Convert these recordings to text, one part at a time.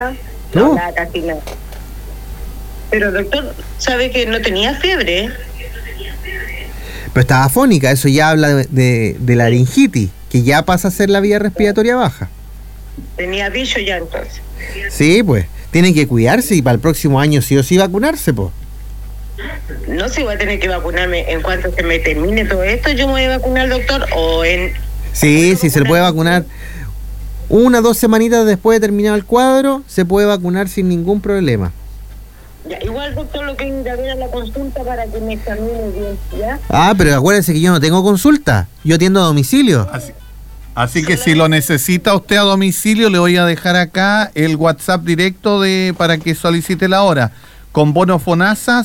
No ¿Tú? hablaba casi nada. Pero doctor, ¿sabe que no tenía fiebre? Pero estaba afónica, eso ya habla de laringitis, que ya pasa a ser la vía respiratoria baja. Tenía bicho ya entonces. Sí, pues, tienen que cuidarse y para el próximo año sí o sí vacunarse, pues. No sé si voy a tener que vacunarme en cuanto se me termine todo esto. Yo me voy a vacunar, doctor, o en... Sí, sí, se le puede vacunar 1 o 2 semanitas después de terminar el cuadro, se puede vacunar sin ningún problema. Ya, igual, doctor, lo que ir a ver a la consulta para que me examine bien, ¿ya? Ah, pero acuérdense que yo no tengo consulta, yo atiendo a domicilio. Así que si lo necesita usted a domicilio, le voy a dejar acá el WhatsApp directo para que solicite la hora. Con bono FONASA,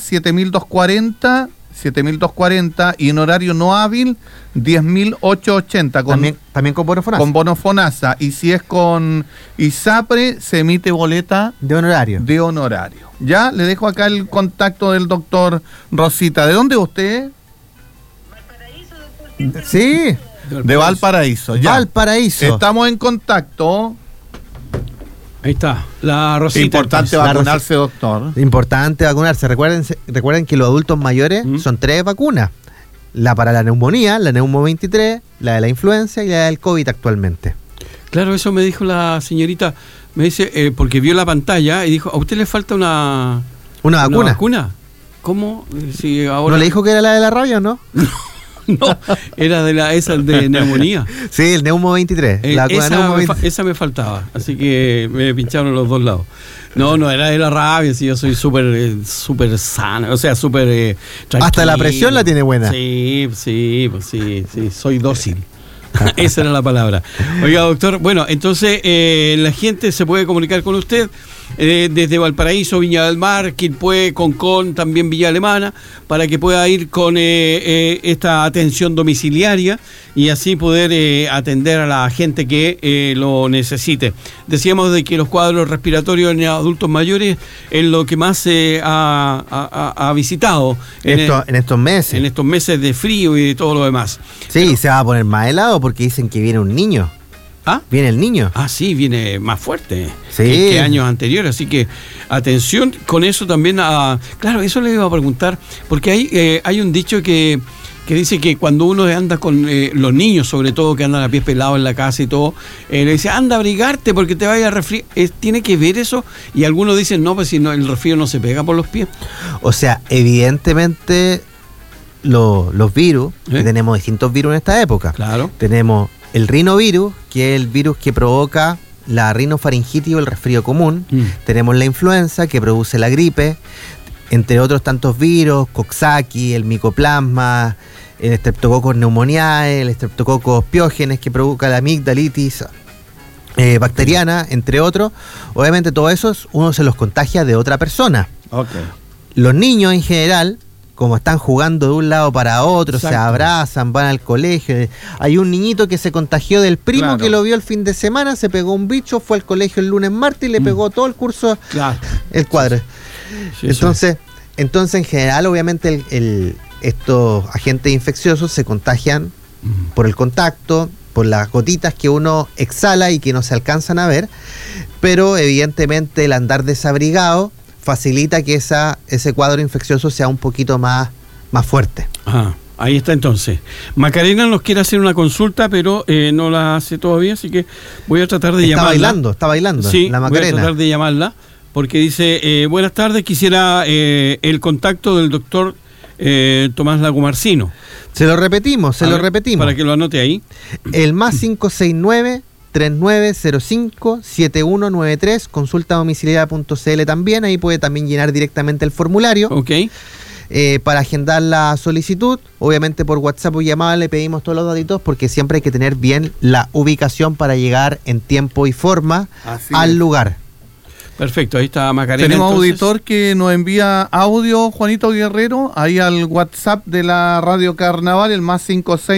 7.240 y en horario no hábil, 10.880. También con bono FONASA. Con bono FONASA. Y si es con ISAPRE, se emite boleta de honorario. Ya, le dejo acá el contacto del doctor Rosita. ¿De dónde es usted? Valparaíso, doctor. Sí, De Valparaíso. Ya. Valparaíso. Estamos en contacto. Ahí está, la Rosita. Importante entonces. vacunarse, doctor. Importante vacunarse. Recuerden que los adultos mayores son 3 vacunas. La para la neumonía, la Neumo 23, la de la influenza y la del COVID actualmente. Claro, eso me dijo la señorita, me dice, porque vio la pantalla y dijo, ¿a usted le falta una vacuna? ¿Cómo? Si ahora... ¿No le dijo que era la de la rabia o no? No, era esa de neumonía. Sí, el Neumo 23. La vacuna Neumo 23. Esa me faltaba, así que me pincharon los dos lados. No era de la rabia, sí, yo soy súper sana, o sea, súper tranquilo. Hasta la presión la tiene buena. Sí, soy dócil. Esa era la palabra. Oiga, doctor, bueno, entonces la gente se puede comunicar con usted desde Valparaíso, Viña del Mar, Quilpué, Concón, también Villa Alemana, para que pueda ir con esta atención domiciliaria y así poder atender a la gente que lo necesite. Decíamos de que los cuadros respiratorios en adultos mayores es lo que más se ha visitado en estos meses. En estos meses de frío y de todo lo demás. Sí, pero se va a poner más helado porque dicen que viene un niño. ¿Ah? Viene el niño. Ah, sí, viene más fuerte sí. que años anteriores. Así que atención con eso también. Claro, eso le iba a preguntar, porque hay un dicho que dice que cuando uno anda con los niños, sobre todo que andan a pies pelados en la casa y todo, le dice, anda a abrigarte porque te vaya a resfriar. ¿Tiene que ver eso? Y algunos dicen, no, pues si no, el resfrío no se pega por los pies. O sea, evidentemente los virus, que tenemos distintos virus en esta época. Claro. Tenemos el rinovirus, que es el virus que provoca la rinofaringitis o el resfrío común. Tenemos la influenza, que produce la gripe, entre otros tantos virus, Coxsackie, el micoplasma, el Streptococcus pneumoniae, el Streptococcus pyogenes, que provoca la amigdalitis bacteriana, entre otros. Obviamente todo eso uno se los contagia de otra persona. Okay. Los niños en general, como están jugando de un lado para otro, exacto, se abrazan, van al colegio. Hay un niñito que se contagió del primo, claro, que lo vio el fin de semana, se pegó un bicho, fue al colegio el lunes, martes y le pegó todo el curso, claro, el cuadro. Sí, entonces en general, obviamente, estos agentes infecciosos se contagian por el contacto, por las gotitas que uno exhala y que no se alcanzan a ver, pero evidentemente el andar desabrigado facilita que ese cuadro infeccioso sea un poquito más fuerte. Ahí está entonces. Macarena nos quiere hacer una consulta, pero no la hace todavía, así que voy a tratar de llamarla. Está bailando, sí, la Macarena. Voy a tratar de llamarla, porque dice, buenas tardes, quisiera el contacto del doctor Tomás Lagomarcino. Se lo repetimos. Para que lo anote ahí. El más 569-3905-7193, consultadomiciliaria.cl también, ahí puede también llenar directamente el formulario. Ok. Para agendar la solicitud, obviamente por WhatsApp o llamada le pedimos todos los datitos porque siempre hay que tener bien la ubicación para llegar en tiempo y forma al lugar. Perfecto, ahí está Macarena. Tenemos auditor que nos envía audio, Juanito Guerrero, ahí al WhatsApp de la Radio Carnaval, el más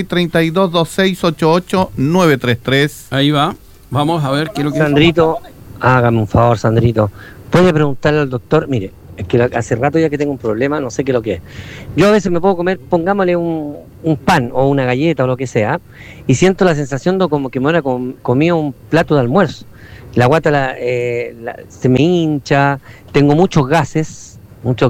56322688-933. Ahí va, vamos a ver qué es lo que... Sandrito, hágame un favor, Sandrito. ¿Puede preguntarle al doctor? Mire, es que hace rato ya que tengo un problema, no sé qué es lo que es. Yo a veces me puedo comer, pongámosle un pan o una galleta o lo que sea, y siento la sensación de como que me hubiera comido un plato de almuerzo. La guata se me hincha, tengo muchos gases,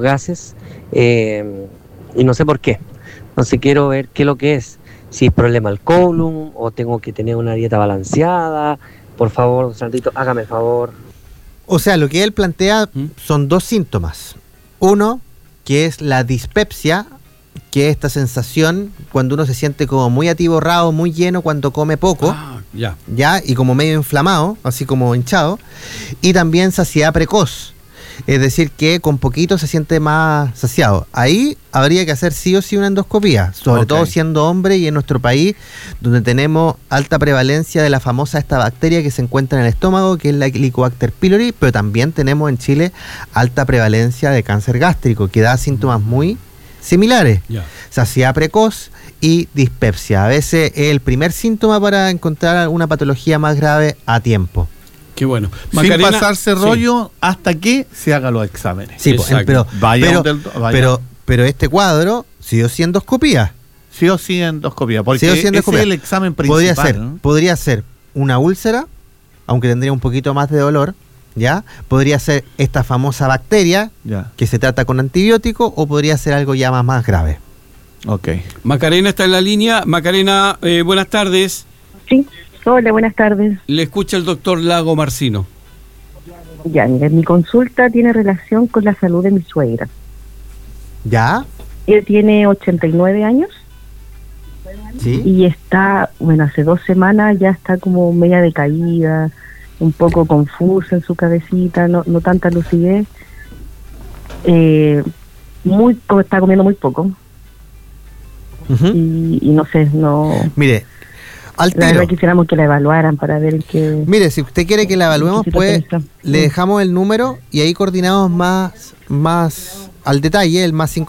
y no sé por qué. Entonces quiero ver qué es lo que es, si es problema al colon o tengo que tener una dieta balanceada. Por favor, Sandrito, hágame el favor. O sea, lo que él plantea son 2 síntomas. Uno, que es la dispepsia, que es esta sensación cuando uno se siente como muy atiborrado, muy lleno cuando come poco, ya, y como medio inflamado, así como hinchado. Y también saciedad precoz, es decir, que con poquito se siente más saciado. Ahí habría que hacer sí o sí una endoscopía, sobre todo siendo hombre y en nuestro país, donde tenemos alta prevalencia de la famosa esta bacteria que se encuentra en el estómago, que es la Helicobacter pylori, pero también tenemos en Chile alta prevalencia de cáncer gástrico, que da síntomas muy similares. Saciedad precoz y dispepsia. A veces es el primer síntoma para encontrar alguna patología más grave a tiempo. Qué bueno. Sin pasarse rollo hasta que se hagan los exámenes. Sí, pero este cuadro sí o sí endoscopía. Sí o sí endoscopía, porque ese es el examen principal. Podría ser una úlcera, aunque tendría un poquito más de dolor, ¿ya? Podría ser esta famosa bacteria, que se trata con antibiótico, o podría ser algo ya más grave. Ok. Macarena está en la línea. Macarena, buenas tardes. Sí. Hola, buenas tardes. Le escucha el doctor Lago Marcino. Ya, mira, mi consulta tiene relación con la salud de mi suegra. ¿Ya? Ella tiene 89 años. Sí. Y está, hace 2 semanas ya está como media decaída, un poco confusa en su cabecita, no tanta lucidez. Está comiendo muy poco. Y no sé, Mire, la verdad quisiéramos que la evaluaran para ver qué... Mire, si usted quiere que la evaluemos, pues le dejamos el número y ahí coordinamos más al detalle, el más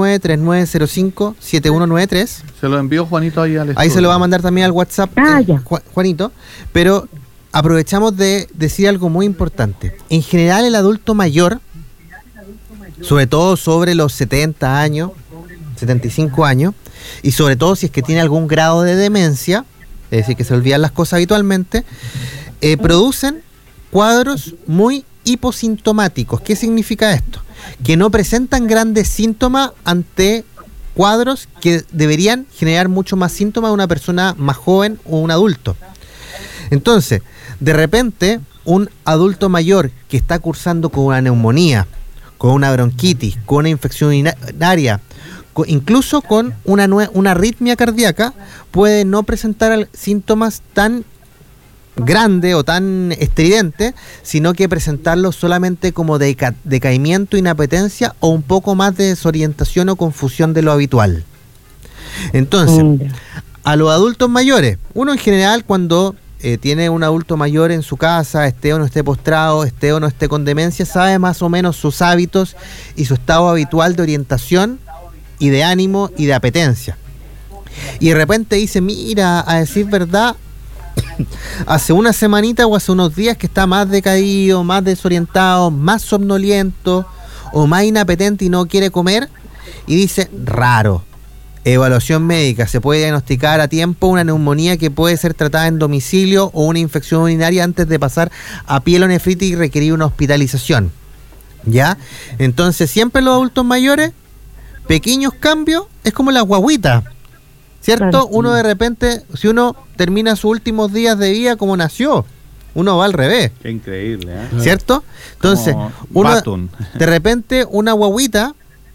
569-3905-7193. Se lo envió Juanito ahí al estudio. Ahí se lo va a mandar también al WhatsApp, Juanito. Pero aprovechamos de decir algo muy importante. En general, el adulto mayor, sobre todo sobre los 70 años, 75 años, y sobre todo si es que tiene algún grado de demencia, es decir, que se olvidan las cosas habitualmente, producen cuadros muy hiposintomáticos. ¿Qué significa esto? Que no presentan grandes síntomas ante cuadros que deberían generar mucho más síntomas de una persona más joven o un adulto. Entonces, de repente, un adulto mayor que está cursando con una neumonía, con una bronquitis, con una infección urinaria, incluso con una arritmia cardíaca, puede no presentar síntomas tan grandes o tan estridentes, sino que presentarlos solamente como decaimiento, inapetencia o un poco más de desorientación o confusión de lo habitual. Entonces, a los adultos mayores, uno en general cuando tiene un adulto mayor en su casa, esté o no esté postrado, esté o no esté con demencia, sabe más o menos sus hábitos y su estado habitual de orientación y de ánimo y de apetencia. Y de repente dice, mira, a decir verdad, hace una semanita o hace unos días que está más decaído, más desorientado, más somnoliento o más inapetente y no quiere comer, y dice, raro. Evaluación médica, se puede diagnosticar a tiempo una neumonía que puede ser tratada en domicilio o una infección urinaria antes de pasar a pielonefritis y requerir una hospitalización. ¿Ya? Entonces, siempre los adultos mayores, pequeños cambios, es como la guagüita, ¿cierto? Claro. Uno de repente, si uno termina sus últimos días de vida como nació, uno va al revés. Qué increíble, ¿eh? ¿Cierto? Entonces, uno, de repente, una guagüita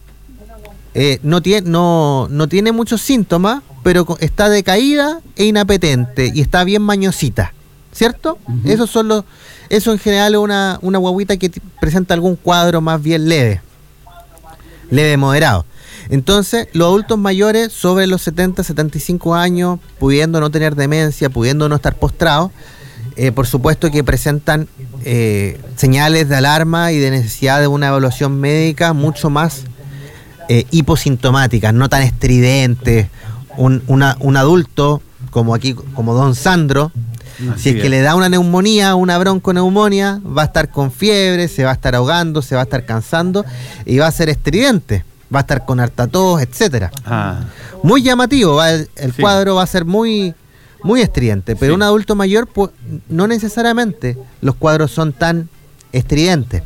no tiene muchos síntomas, pero está decaída e inapetente y está bien mañosita, ¿cierto? Uh-huh. Eso en general es una guagüita que presenta algún cuadro más bien leve moderado. Entonces, los adultos mayores sobre los 70, 75 años, pudiendo no tener demencia, pudiendo no estar postrados, por supuesto que presentan señales de alarma y de necesidad de una evaluación médica mucho más hiposintomáticas, no tan estridentes. Un adulto como aquí, como don Sandro, si es que le da una neumonía, una bronconeumonía, va a estar con fiebre, se va a estar ahogando, se va a estar cansando y va a ser estridente, va a estar con harta tos, etcétera. Muy llamativo, el cuadro va a ser muy, muy estridente, pero Sí. un adulto mayor, pues, no necesariamente los cuadros son tan estridentes.